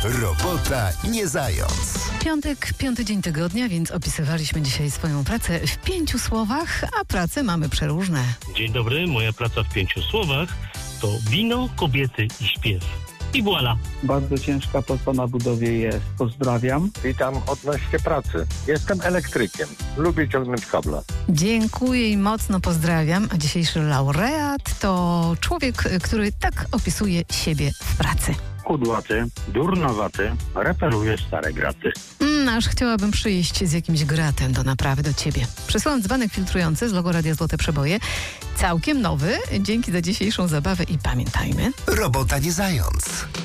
Robota nie zając. Piątek, 5. dzień tygodnia, więc opisywaliśmy dzisiaj swoją pracę w 5 słowach, a prace mamy przeróżne. Dzień dobry, moja praca w 5 słowach to wino, kobiety i śpiew. I voilà. Bardzo ciężka praca na budowie jest. Pozdrawiam. Witam odnośnie pracy. Jestem elektrykiem. Lubię ciągnąć kable. Dziękuję i mocno pozdrawiam. A dzisiejszy laureat to człowiek, który tak opisuje siebie w pracy. Kudłaty, durnowaty, reperuje stare graty. Aż chciałabym przyjść z jakimś gratem do naprawy do ciebie. Przesyłam dzbanek filtrujący z logo Radia Złote Przeboje. Całkiem nowy. Dzięki za dzisiejszą zabawę i pamiętajmy. Robota nie zając.